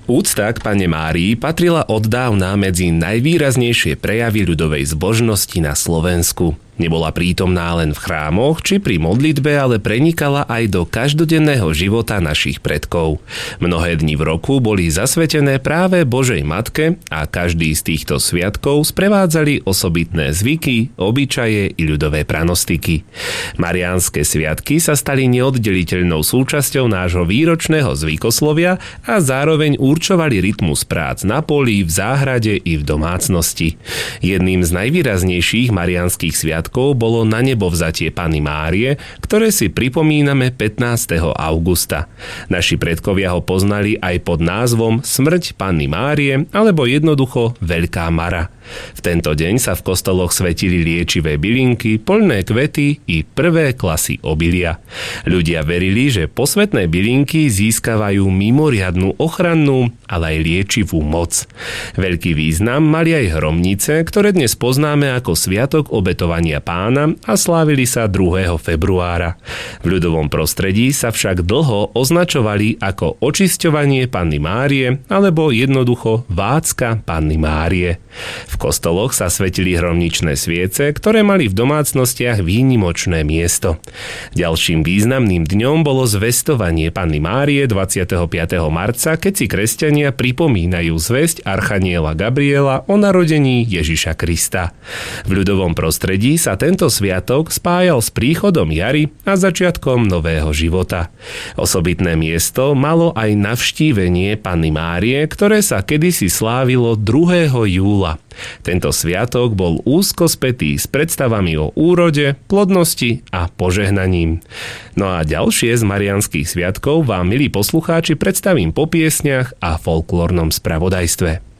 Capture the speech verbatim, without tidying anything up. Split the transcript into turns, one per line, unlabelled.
Úcta k Panne Márii patrila od dávna medzi najvýraznejšie prejavy ľudovej zbožnosti na Slovensku. Nebola prítomná len v chrámoch či pri modlitbe, ale prenikala aj do každodenného života našich predkov. Mnohé dni v roku boli zasvetené práve Božej Matke a každý z týchto sviatkov sprevádzali osobitné zvyky, obyčaje i ľudové pranostiky. Mariánske sviatky sa stali neoddeliteľnou súčasťou nášho výročného zvykoslovia a zároveň určovali rytmus prác na poli, v záhrade i v domácnosti. Jedným z najvýraznejších mariánskych sviatkov bolo na nebovzatie Panny Márie, ktoré si pripomíname pätnásteho augusta. Naši predkovia ho poznali aj pod názvom Smrť Panny Márie alebo jednoducho Veľká Mara. V tento deň sa v kostoloch svetili liečivé bylinky, poľné kvety i prvé klasy obilia. Ľudia verili, že posvätné bylinky získavajú mimoriadnu ochrannú, ale aj liečivú moc. Veľký význam mali aj hromnice, ktoré dnes poznáme ako Sviatok obetovania Pána a slávili sa druhého februára. V ľudovom prostredí sa však dlho označovali ako očisťovanie Panny Márie alebo jednoducho Vácka Panny Márie. V kostoloch sa svetili hromničné sviece, ktoré mali v domácnostiach výnimočné miesto. Ďalším významným dňom bolo zvestovanie Panny Márie dvadsiateho piateho marca, keď si kresťania pripomínajú zvesť archaniela Gabriela o narodení Ježiša Krista. V ľudovom prostredí sa tento sviatok spájal s príchodom jary a začiatkom nového života. Osobitné miesto malo aj navštívenie Panny Márie, ktoré sa kedysi slávilo druhého júla. Tento sviatok bol úzko spätý s predstavami o úrode, plodnosti a požehnaním. No a ďalšie z mariánskych sviatkov vám, milí poslucháči, predstavím po piesniach a folklórnom spravodajstve.